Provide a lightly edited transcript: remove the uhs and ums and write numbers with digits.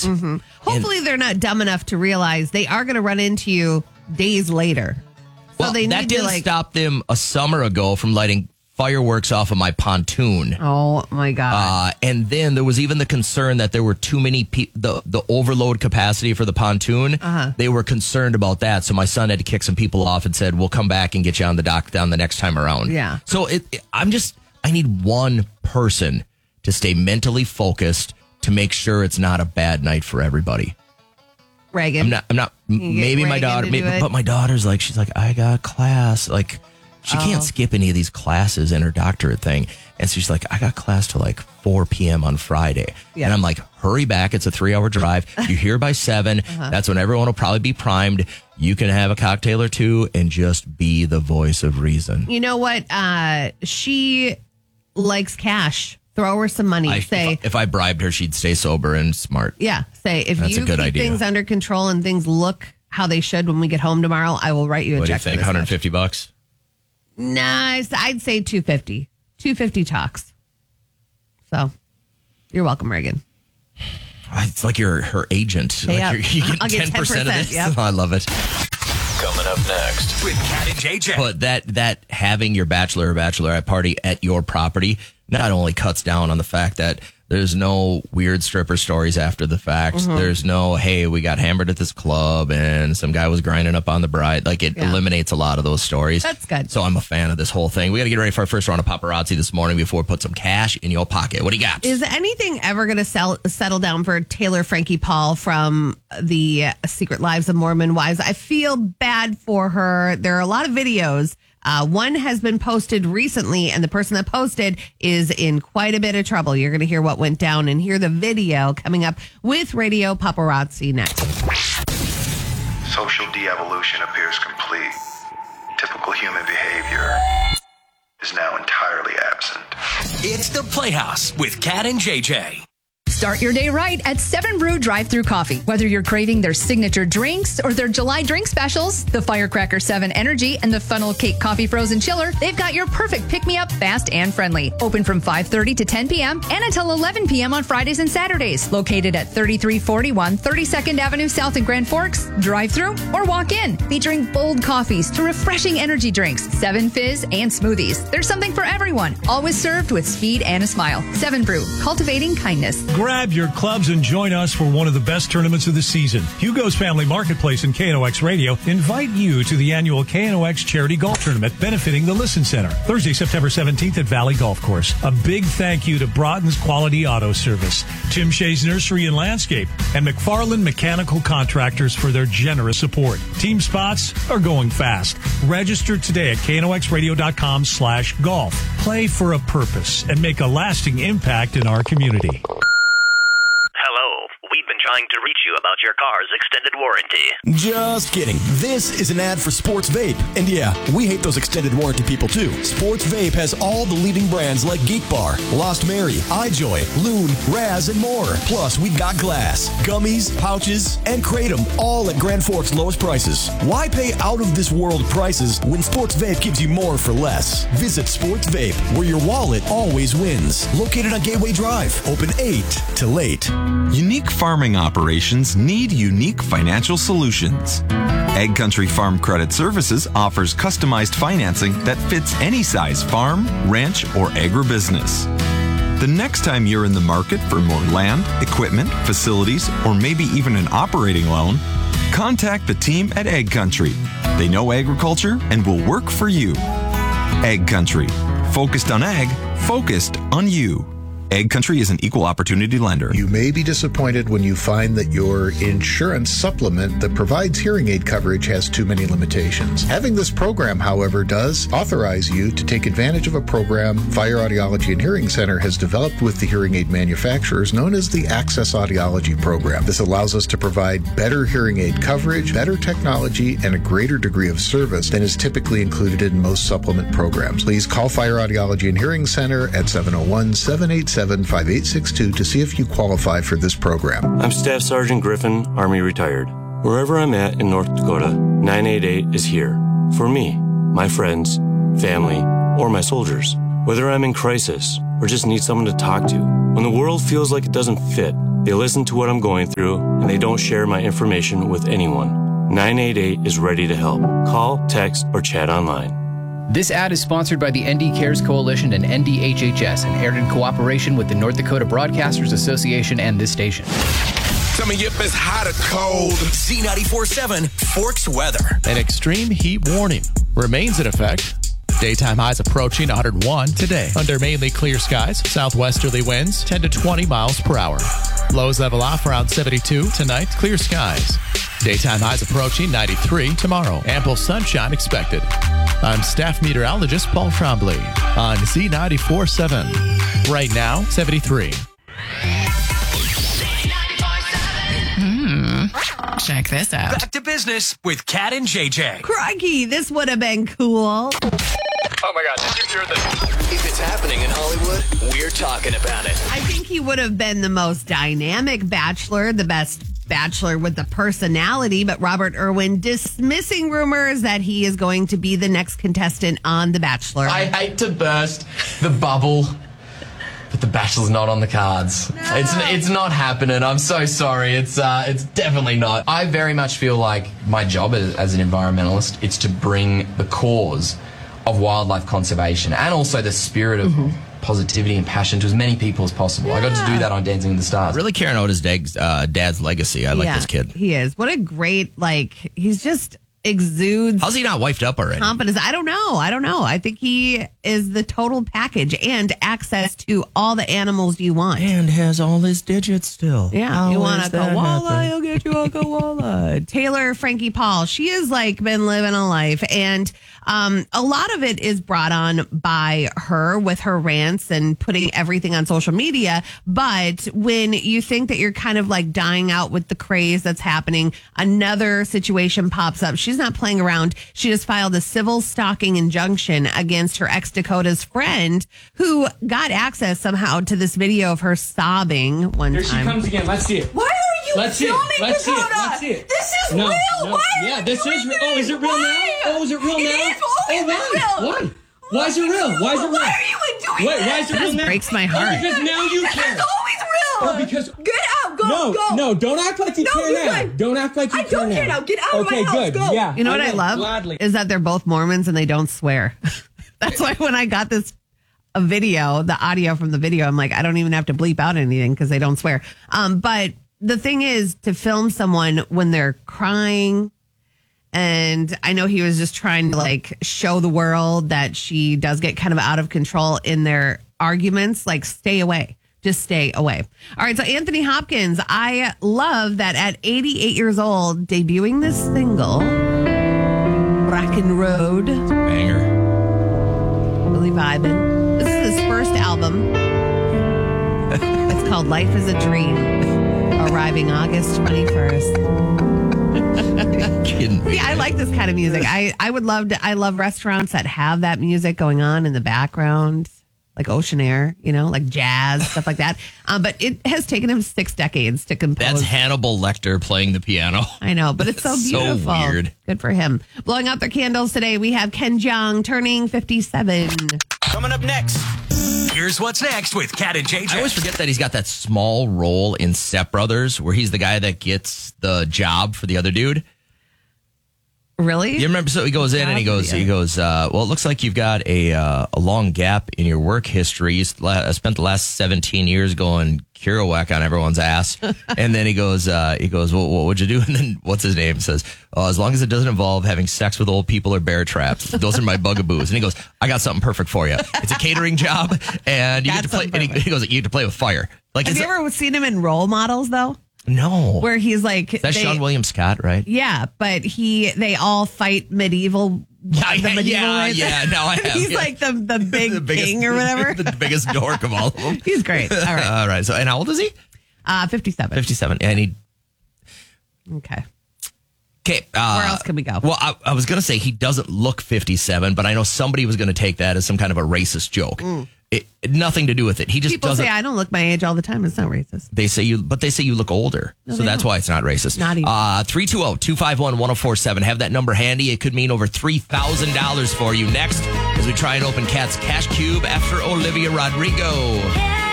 Mm-hmm. Hopefully they're not dumb enough to realize they are going to run into you days later. So they that need didn't to stop them a summer ago from lighting fireworks off of my pontoon. Oh my God. And then there was even the concern that there were too many the overload capacity for the pontoon. They were concerned about that. So my son had to kick some people off and said, we'll come back and get you on the dock down the next time around. Yeah. So I need one person to stay mentally focused to make sure it's not a bad night for everybody. Reagan. I'm not maybe my daughter, but my daughter's like, she's like, I got class. Like, she can't skip any of these classes in her doctorate thing. And so she's like, I got class till like 4 p.m. on Friday. Yeah. And I'm like, hurry back. It's a 3-hour drive. You're here by 7. That's when everyone will probably be primed. You can have a cocktail or two and just be the voice of reason. You know what? She likes cash. Throw her some money. If I bribed her, she'd stay sober and smart. Yeah. If That's you a good keep idea. things under control and things look how they should when we get home tomorrow, I will write you a What do you check. think? $150? Nah, I'd say $250. $250 talks. So, you're welcome, Reagan. It's like you're her agent. Hey, you get I'll get 10% of this. Yep. Oh, I love it. Coming up next with Kat and JJ. But that having your bachelor or bachelorette party at your property not only cuts down on the fact that there's no weird stripper stories after the fact. There's no, hey, we got hammered at this club and some guy was grinding up on the bride. Like, it eliminates a lot of those stories. That's good. So I'm a fan of this whole thing. We got to get ready for our first round of paparazzi this morning before we put some cash in your pocket. What do you got? Is anything ever going to settle down for Taylor Frankie Paul from the Secret Lives of Mormon Wives? I feel bad for her. There are a lot of videos. One has been posted recently, and the person that posted is in quite a bit of trouble. You're going to hear what went down and hear the video coming up with Radio Paparazzi next. Social de-evolution appears complete. Typical human behavior is now entirely absent. It's the Playhouse with Kat and JJ. Start your day right at 7 Brew Drive-Thru Coffee. Whether you're craving their signature drinks or their July drink specials, the Firecracker 7 Energy and the Funnel Cake Coffee Frozen Chiller, they've got your perfect pick-me-up, fast and friendly. Open from 5:30 to 10 p.m. and until 11 p.m. on Fridays and Saturdays. Located at 3341 32nd Avenue South in Grand Forks. Drive-thru or walk in. Featuring bold coffees to refreshing energy drinks, 7 fizz, and smoothies. There's something for everyone. Always served with speed and a smile. 7 Brew, cultivating kindness. Grab your clubs and join us for one of the best tournaments of the season. Hugo's Family Marketplace and KNOX Radio invite you to the annual KNOX Charity Golf Tournament benefiting the Listen Center. Thursday, September 17th at Valley Golf Course. A big thank you to Broughton's Quality Auto Service, Tim Shea's Nursery and Landscape, and McFarland Mechanical Contractors for their generous support. Team spots are going fast. Register today at knoxradio.com/golf. Play for a purpose and make a lasting impact in our community. Hello. We've been trying to reach you about your car's extended warranty. Just kidding. This is an ad for Sports Vape. And yeah, we hate those extended warranty people too. Sports Vape has all the leading brands like Geek Bar, Lost Mary, iJoy, Loon, Raz, and more. Plus, we've got glass, gummies, pouches, and Kratom, all at Grand Forks' lowest prices. Why pay out-of-this-world prices when Sports Vape gives you more for less? Visit Sports Vape, where your wallet always wins. Located on Gateway Drive. Open 8 till late. Unique farming operations need unique financial solutions. Egg Country Farm Credit Services offers customized financing that fits any size farm, ranch, or agribusiness. The next time you're in the market for more land, equipment, facilities, or maybe even an operating loan, contact the team at Egg Country. They know agriculture and will work for you. Egg Country. Focused on ag, focused on you. Egg Country is an equal opportunity lender. You may be disappointed when you find that your insurance supplement that provides hearing aid coverage has too many limitations. Having this program, however, does authorize you to take advantage of a program Fire Audiology and Hearing Center has developed with the hearing aid manufacturers known as the Access Audiology Program. This allows us to provide better hearing aid coverage, better technology, and a greater degree of service than is typically included in most supplement programs. Please call Fire Audiology and Hearing Center at 701-787-5862 to see if you qualify for this program. I'm Staff Sergeant Griffin, Army retired. Wherever I'm at in North Dakota, 988 is here. For me, my friends, family, or my soldiers. Whether I'm in crisis or just need someone to talk to. When the world feels like it doesn't fit, They listen to what I'm going through, and they don't share my information with anyone. 988 is ready to help. Call, text, or chat online. This ad is sponsored by the ND Cares Coalition and NDHHS and aired in cooperation with the North Dakota Broadcasters Association and this station. Tell me if it's hot or cold. Z94.7 Forks weather. An extreme heat warning remains in effect. Daytime highs approaching 101 today. Under mainly clear skies, southwesterly winds 10 to 20 miles per hour. Lows level off around 72 tonight, clear skies. Daytime highs approaching 93 tomorrow. Ample sunshine expected. I'm staff meteorologist Paul Trombley on Z94.7. Right now, 73. Check this out. Back to business with Kat and JJ. Crikey, this would have been cool. Oh my God, did you hear this? If it's happening in Hollywood, we're talking about it. I think he would have been the most dynamic bachelor, the best bachelor with the personality, but Robert Irwin dismissing rumors that he is going to be the next contestant on The Bachelor. I hate to burst the bubble, but The Bachelor's not on the cards. No. It's not happening. I'm so sorry. It's definitely not. I very much feel like my job as an environmentalist is to bring the cause of wildlife conservation and also the spirit of positivity and passion to as many people as possible. Yeah. I got to do that on Dancing with the Stars. Really caring about his dad's legacy. I like this kid. He is. What a great, he's just exudes. How's he not wifed up already? Confidence. I don't know. I think he is the total package and access to all the animals you want. And has all his digits still. Yeah. How you want a koala, happen? he'll get you a koala. Taylor Frankie Paul, she has been living a life. And a lot of it is brought on by her with her rants and putting everything on social media. But when you think that you're kind of dying out with the craze that's happening, another situation pops up. She's not playing around. She just filed a civil stalking injunction against her ex Dakota's friend who got access somehow to this video of her sobbing one time. Here she comes again. Let's see it. Why are you filming Let's see it. Dakota? Let's see it. This is real. Why are you this doing is real. this? Oh, is it real now? Oh, is it real now? It is always real. Why? Why is it real? Why is it real? Why are you doing Wait, this? why is it real now? Breaks my heart. Oh, because now you This care. is always real. Oh, because Get out. Go. No, don't act like you care now. good. Don't act like you care now. I don't care now. Get out of my house. Okay, good. Go. Yeah. You know what I will, love? Gladly. Is that they're both Mormons and they don't swear. That's why when I got a video, the audio from the video, I'm like, I don't even have to bleep out anything because they don't swear. But the thing is to film someone when they're crying. And I know he was just trying to show the world that she does get kind of out of control in their arguments. Stay away. Just stay away. All right. So Anthony Hopkins, I love that at 88 years old, debuting this single, Rockin' Road. Banger. Really vibing. This is his first album. It's called Life is a Dream, arriving August 21st. Kidding me. Yeah, I like this kind of music. I would love to. I love restaurants that have that music going on in the background, like Ocean Air, like jazz, stuff like that. But it has taken him 6 decades to compose. That's Hannibal Lecter playing the piano. I know, but it's so beautiful. So weird. Good for him. Blowing out their candles today, we have Ken Jeong turning 57. Coming up next, here's what's next with Kat and JJ. I always forget that he's got that small role in Step Brothers where he's the guy that gets the job for the other dude. Really? You remember? So he goes in and he goes, well, it looks like you've got a long gap in your work history. You spent the last 17 years going Kerouac on everyone's ass. And then he goes, well, what would you do? And then what's his name says, as long as it doesn't involve having sex with old people or bear traps. Those are my bugaboos. And he goes, I got something perfect for you. It's a catering job and you get to play. And he goes, you get to play with fire. Have you ever seen him in Role Models though? No. Where he's that's Sean William Scott, right? Yeah, but they all fight medieval. Yeah. Now I have. He's like the big king or whatever. The biggest dork of all of them. He's great. All right. All right. So, and how old is he? 57. 57. And Okay. Okay. Where else can we go? Well, I was going to say he doesn't look 57, but I know somebody was going to take that as some kind of a racist joke. Nothing to do with it. He just People doesn't. say I don't look my age all the time. It's not racist. They say you look older. No, so that's why it's not racist. Not even. 320-251-1047. Have that number handy. It could mean over $3,000 for you next as we try and open Kat's Cash Cube after Olivia Rodrigo.